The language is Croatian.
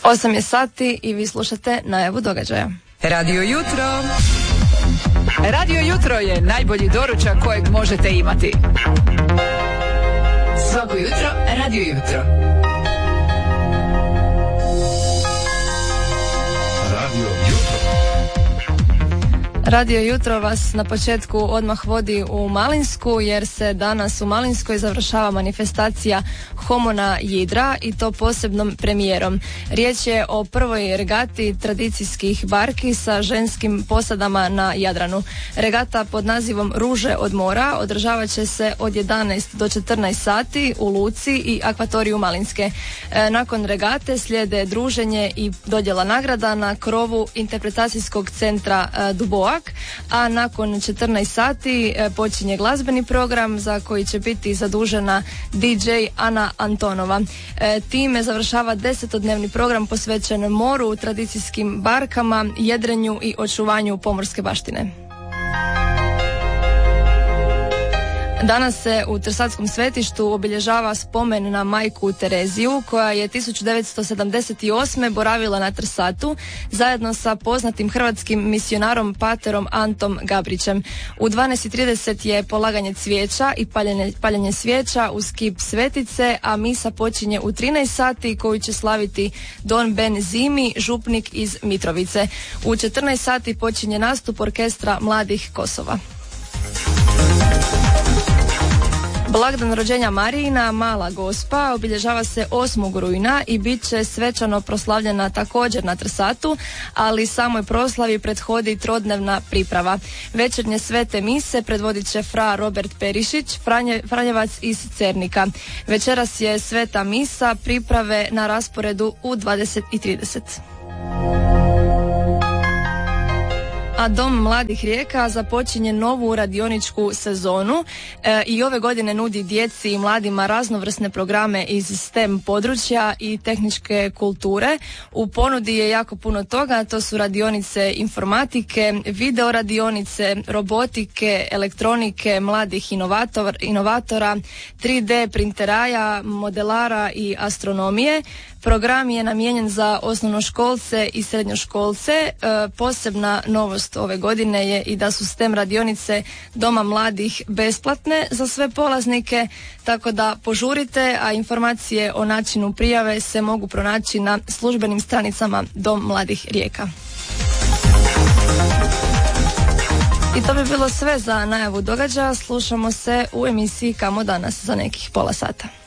8 je sati i vi slušate najavu događaja. Radio Jutro. Radio Jutro je najbolji doručak kojeg možete imati. Svako jutro Radio Jutro. Radio Jutro. Radio Jutro vas na početku odmah vodi u Malinsku, jer se danas u Malinskoj završava manifestacija Homona Jidra i to posebnom premijerom. Riječ je o prvoj regati tradicijskih barki sa ženskim posadama na Jadranu. Regata pod nazivom Ruže od mora održavat će se od 11 do 14 sati u luci i akvatoriju Malinske. Nakon regate slijede druženje i dodjela nagrada na krovu interpretacijskog centra Duboak, a nakon 14 sati počinje glazbeni program za koji će biti zadužena DJ Ana Antonova. Time završava 10-dnevni program posvećen moru, tradicijskim barkama, jedrenju i očuvanju pomorske baštine. Danas se u Trsatskom svetištu obilježava spomen na majku Tereziju, koja je 1978. boravila na Trsatu zajedno sa poznatim hrvatskim misionarom paterom Antom Gabrićem. U 12:30 je polaganje cvijeća i paljenje svijeća uz kip svetice, a misa počinje u 13 sati koju će slaviti Don Ben Zimi, župnik iz Mitrovice. U 14 sati počinje nastup orkestra Mladih Kosova. Blagdan rođenja Marijina, Mala Gospa, obilježava se 8. rujna i bit će svečano proslavljena također na Trsatu, ali samoj proslavi prethodi trodnevna priprava. Večernje svete mise predvodit će fra Robert Perišić, Franjevac iz Cernika. Večeras je sveta misa, priprave na rasporedu u 20:30. A Dom mladih Rijeka započinje novu radioničku sezonu i ove godine nudi djeci i mladima raznovrsne programe iz STEM područja i tehničke kulture. U ponudi je jako puno toga, to su radionice informatike, video radionice, robotike, elektronike, mladih inovatora, 3D printeraja, modelara i astronomije. Program je namijenjen za osnovnoškolce i srednjoškolce. Posebna novost ove godine je i da su STEM radionice Doma mladih besplatne za sve polaznike, tako da požurite, a informacije o načinu prijave se mogu pronaći na službenim stranicama Dom mladih Rijeka. I to bi bilo sve za najavu događaja. Slušamo se u emisiji Kamo danas za nekih pola sata.